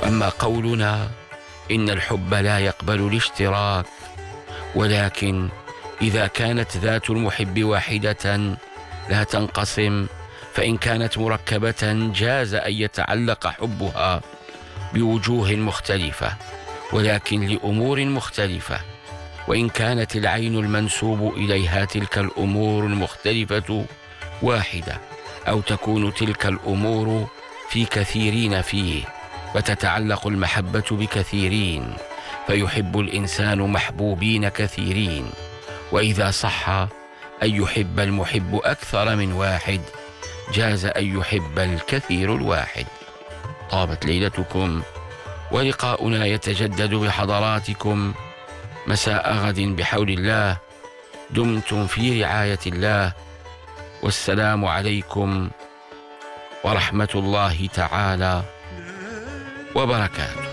وأما قولنا إن الحب لا يقبل الاشتراك، ولكن إذا كانت ذات المحب واحدة لا تنقسم، فإن كانت مركبة جاز أن يتعلق حبها بوجوه مختلفة ولكن لأمور مختلفة. وإن كانت العين المنسوب إليها تلك الأمور المختلفة واحدة، أو تكون تلك الأمور في كثيرين فيه، فتتعلق المحبة بكثيرين، فيحب الإنسان محبوبين كثيرين. وإذا صح أن يحب المحب أكثر من واحد، جاز أن يحب الكثير الواحد. طابت ليلتكم، ولقاؤنا يتجدد بحضراتكم مساء غد بحول الله. دمتم في رعاية الله، والسلام عليكم ورحمة الله تعالى وبركاته.